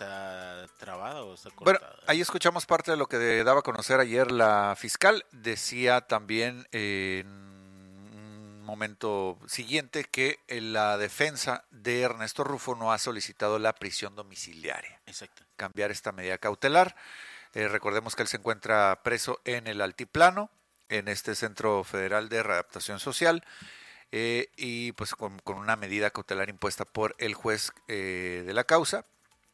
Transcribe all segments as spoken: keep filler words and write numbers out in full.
está trabada o está Bueno, cortada. ahí escuchamos parte de lo que daba a conocer ayer la fiscal. Decía también en un momento siguiente que la defensa de Ernesto Rufo no ha solicitado la prisión domiciliaria. Exacto. Cambiar esta medida cautelar. Eh, recordemos que él se encuentra preso en el Altiplano, en este Centro Federal de Readaptación Social, eh, y pues con, con una medida cautelar impuesta por el juez eh, de la causa.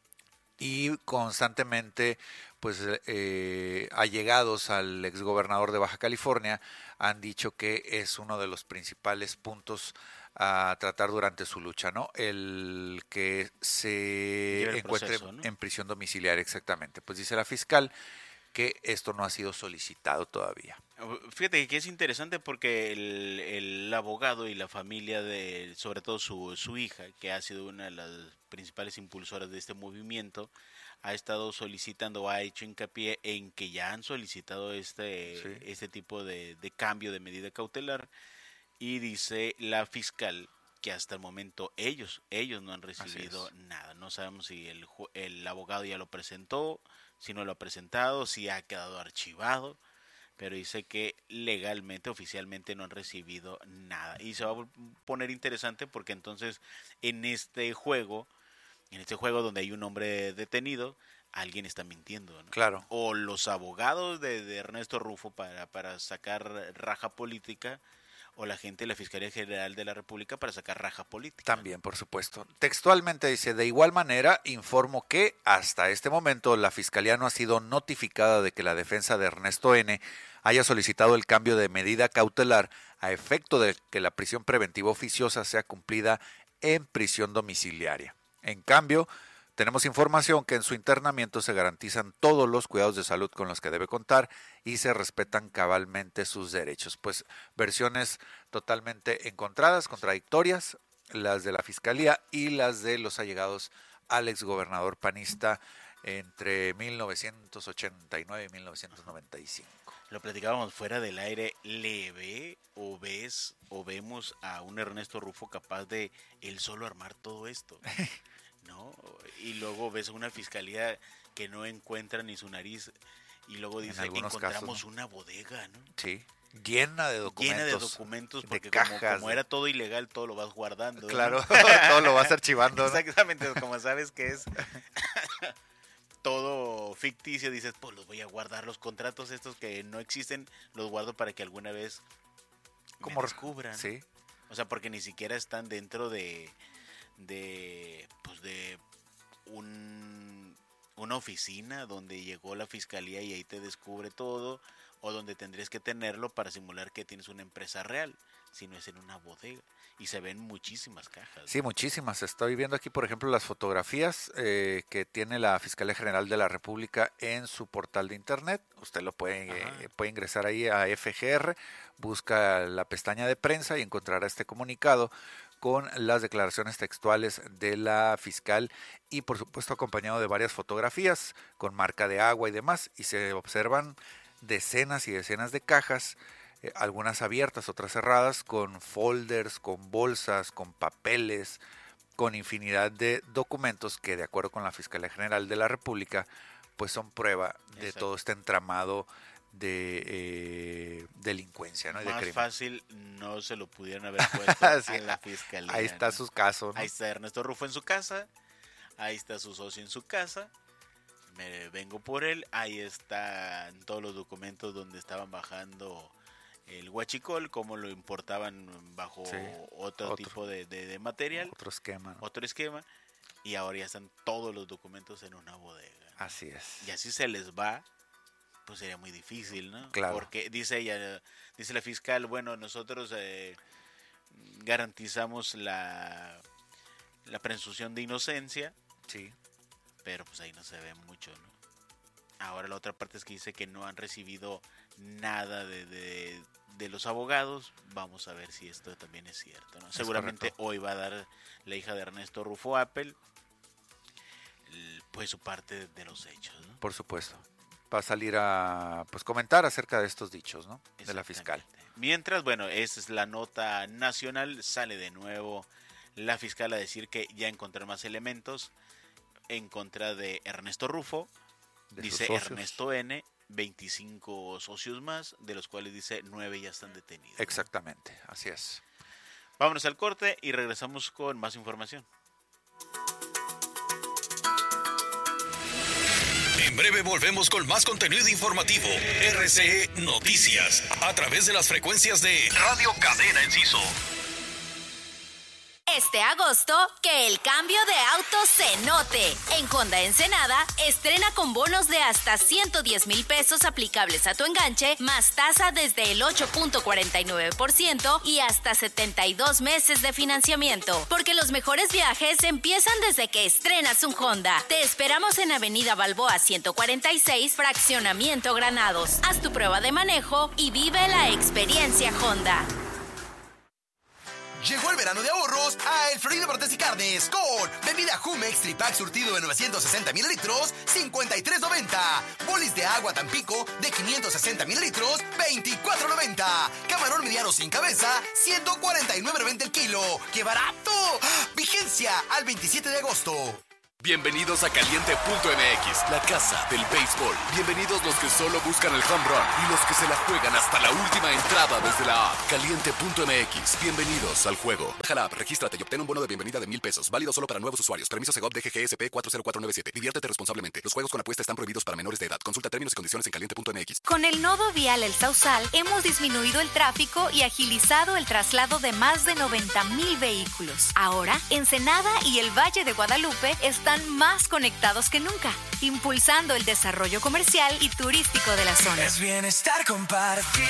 Y constantemente, pues, eh, allegados al exgobernador de Baja California han dicho que es uno de los principales puntos a tratar durante su lucha, ¿no? El que se el encuentre proceso, ¿no? en prisión domiciliaria, exactamente. Pues dice la fiscal que esto no ha sido solicitado todavía. Fíjate que es interesante porque el, el abogado y la familia de, sobre todo su, su hija, que ha sido una de las principales impulsoras de este movimiento, ha estado solicitando, ha hecho hincapié en que ya han solicitado este, Sí. este tipo de, de cambio de medida cautelar, y dice la fiscal que hasta el momento ellos, ellos no han recibido nada. No sabemos si el, el abogado ya lo presentó, si no lo ha presentado, si ha quedado archivado, pero dice que legalmente, oficialmente no han recibido nada. Y se va a poner interesante porque entonces en este juego, en este juego donde hay un hombre detenido, alguien está mintiendo, ¿no? Claro. O los abogados de, de Ernesto Rufo para, para sacar raja política, o la gente de la Fiscalía General de la República para sacar raja política. También, ¿no? Por supuesto. Textualmente dice, de igual manera, informo que hasta este momento la Fiscalía no ha sido notificada de que la defensa de Ernesto N. haya solicitado el cambio de medida cautelar a efecto de que la prisión preventiva oficiosa sea cumplida en prisión domiciliaria. En cambio, tenemos información que en su internamiento se garantizan todos los cuidados de salud con los que debe contar y se respetan cabalmente sus derechos. Pues versiones totalmente encontradas, contradictorias, las de la Fiscalía y las de los allegados al exgobernador panista entre mil novecientos ochenta y nueve y mil novecientos noventa y cinco. Lo platicábamos fuera del aire. ¿Le ve o ves o vemos a un Ernesto Rufo capaz de él solo armar todo esto? ¿No? Y luego ves a una fiscalía que no encuentra ni su nariz y luego dice, encontramos casos, ¿no? Una bodega, ¿no? Sí, llena de documentos. Llena de documentos porque de cajas, como, como era todo ilegal, todo lo vas guardando. Claro, ¿no? todo lo vas archivando, ¿no? Exactamente, como sabes que es todo ficticio, dices, pues los voy a guardar, los contratos estos que no existen, los guardo para que alguna vez como me descubran. Sí. O sea, porque ni siquiera están dentro de de pues de un una oficina donde llegó la fiscalía y ahí te descubre todo, o donde tendrías que tenerlo para simular que tienes una empresa real, sino es en una bodega y se ven muchísimas cajas. Sí, muchísimas. Estoy viendo aquí, por ejemplo, las fotografías eh, que tiene la Fiscalía General de la República en su portal de internet. Usted lo puede, eh, puede ingresar ahí a F G R, busca la pestaña de prensa y encontrará este comunicado con las declaraciones textuales de la fiscal y por supuesto acompañado de varias fotografías con marca de agua y demás, y se observan decenas y decenas de cajas, eh, algunas abiertas, otras cerradas, con folders, con bolsas, con papeles, con infinidad de documentos que de acuerdo con la Fiscalía General de la República pues son prueba de Exacto. todo este entramado de eh, delincuencia, ¿no? Y Más de crimen. Fácil no se lo pudieron haber puesto sí, a la fiscalía. Ahí está ¿no? su caso, ¿no? Ahí está Ernesto Rufo en su casa, ahí está su socio en su casa, me vengo por él, ahí están todos los documentos donde estaban bajando el huachicol, cómo lo importaban bajo sí, otro, otro tipo de, de, de material. Otro esquema. ¿no? Otro esquema, y ahora ya están todos los documentos en una bodega. Así es. Y así se les va. Pues sería muy difícil, ¿no? Claro. Porque dice ella, dice la fiscal, bueno, nosotros eh, garantizamos la, la presunción de inocencia. Sí. Pero pues ahí no se ve mucho, ¿no? Ahora la otra parte es que dice que no han recibido nada de, de, de los abogados. Vamos a ver si esto también es cierto, ¿no? Es Seguramente correcto. Hoy va a dar la hija de Ernesto Rufo Appel pues su parte de los hechos, ¿no? Por supuesto. Va a salir a pues comentar acerca de estos dichos, ¿no? De la fiscal. Mientras, bueno, esa es la nota nacional, sale de nuevo la fiscal a decir que ya encontraron más elementos. en contra de Ernesto Rufo, De dice sus socios. Ernesto N., veinticinco socios más, de los cuales dice nueve ya están detenidos. Exactamente, así es. Vámonos al corte y regresamos con más información. En breve volvemos con más contenido informativo. R C E Noticias, a través de las frecuencias de Radio Cadena Enciso. Este agosto, que el cambio de auto se note. En Honda Ensenada, estrena con bonos de hasta ciento diez mil pesos aplicables a tu enganche, más tasa desde el ocho punto cuarenta y nueve por ciento y hasta setenta y dos meses de financiamiento. Porque los mejores viajes empiezan desde que estrenas un Honda. Te esperamos en Avenida Balboa ciento cuarenta y seis, Fraccionamiento Granados. Haz tu prueba de manejo y vive la experiencia Honda. Llegó el verano de ahorros a El Florido Bartes y Carnes con bebida Jumex Tripack surtido de novecientos sesenta mililitros, cincuenta y tres noventa. Bolis de agua Tampico de quinientos sesenta mililitros, veinticuatro noventa. Camarón mediano sin cabeza, ciento cuarenta y nueve noventa el kilo. ¡Qué barato! Vigencia al veintisiete de agosto. Bienvenidos a Caliente punto M X, la casa del béisbol. Bienvenidos los que solo buscan el home run y los que se la juegan hasta la última entrada desde la app. Caliente punto M X, bienvenidos al juego. Baja la app, regístrate y obtén un bono de bienvenida de mil pesos. Válido solo para nuevos usuarios. Permiso Segov D G G S P cuatro cero cuatro nueve siete. Diviértete responsablemente. Los juegos con apuesta están prohibidos para menores de edad. Consulta términos y condiciones en Caliente punto M X. Con el nodo vial El Sausal hemos disminuido el tráfico y agilizado el traslado de más de noventa mil vehículos. Ahora, Ensenada y el Valle de Guadalupe están más conectados que nunca, impulsando el desarrollo comercial y turístico de la zona. Es bienestar compartido.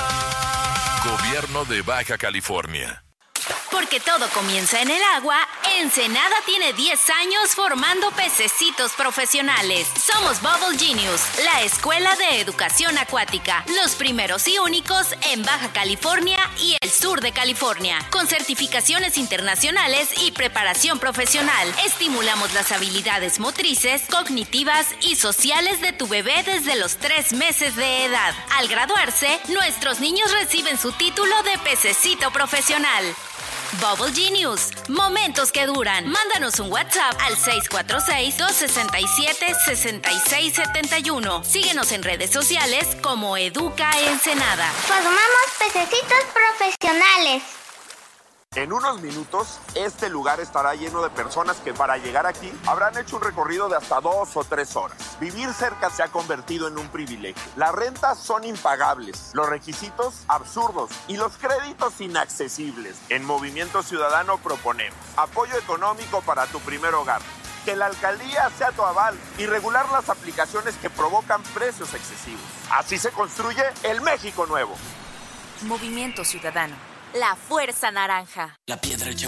Gobierno de Baja California. Porque todo comienza en el agua, Ensenada tiene diez años formando pececitos profesionales. Somos Bubble Genius, la escuela de educación acuática, los primeros y únicos en Baja California y el sur de California. Con certificaciones internacionales y preparación profesional, estimulamos las habilidades motrices, cognitivas y sociales de tu bebé desde los tres meses de edad. Al graduarse, nuestros niños reciben su título de pececito profesional. Bubble Genius, momentos que duran. Mándanos un WhatsApp al seis cuatro seis, dos seis siete, seis seis siete uno. Síguenos en redes sociales como Educa Ensenada. Formamos pececitos profesionales. En unos minutos, este lugar estará lleno de personas que para llegar aquí habrán hecho un recorrido de hasta dos o tres horas. Vivir cerca se ha convertido en un privilegio. Las rentas son impagables, los requisitos absurdos y los créditos inaccesibles. En Movimiento Ciudadano proponemos apoyo económico para tu primer hogar, que la alcaldía sea tu aval y regular las aplicaciones que provocan precios excesivos. Así se construye el México nuevo. Movimiento Ciudadano. La Fuerza Naranja. La piedra ya